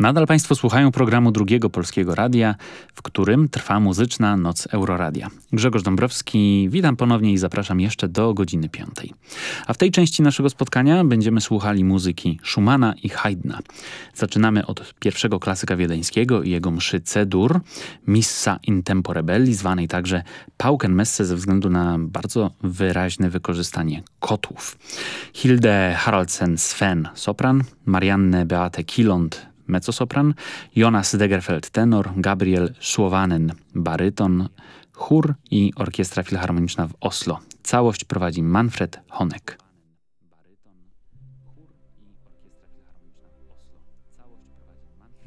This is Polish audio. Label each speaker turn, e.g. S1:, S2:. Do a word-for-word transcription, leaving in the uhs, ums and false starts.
S1: Nadal Państwo słuchają programu Drugiego Polskiego Radia, w którym trwa muzyczna Noc Euroradia. Grzegorz Dąbrowski, witam ponownie i zapraszam jeszcze do godziny piątej. A w tej części naszego spotkania będziemy słuchali muzyki Schumana i Haydna. Zaczynamy od pierwszego klasyka wiedeńskiego i jego mszy C-dur, Missa in tempore belli, zwanej także Paukenmesse ze względu na bardzo wyraźne wykorzystanie kotłów. Hilde Haraldsen-Sven, sopran, Marianne Beate Kilond, mezzosopran, Jonas Degerfeld, tenor, Gabriel Słowanen, baryton, chór i Orkiestra Filharmoniczna w Oslo. Całość prowadzi Manfred Honeck.